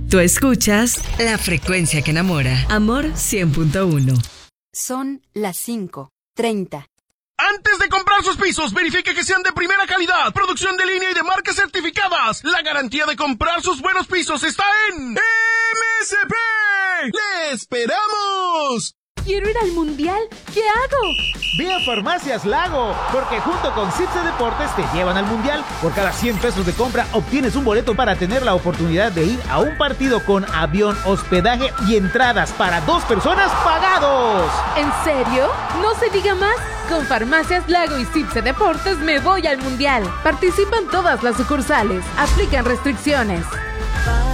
Tú escuchas la frecuencia que enamora. Amor 100.1. Son las 5:30. Antes de comprar sus pisos, verifique que sean de primera calidad, producción de línea y de marcas certificadas. La garantía de comprar sus buenos pisos está en MSP. ¡Le esperamos! ¡Quiero ir al mundial! ¿Qué hago? Ve a Farmacias Lago, porque junto con CIPSE Deportes te llevan al mundial. Por cada 100 pesos de compra obtienes un boleto para tener la oportunidad de ir a un partido con avión, hospedaje y entradas para 2 personas pagados. ¿En serio? No se diga más. Con Farmacias Lago y CIPSE Deportes me voy al mundial. Participan todas las sucursales. Aplican restricciones.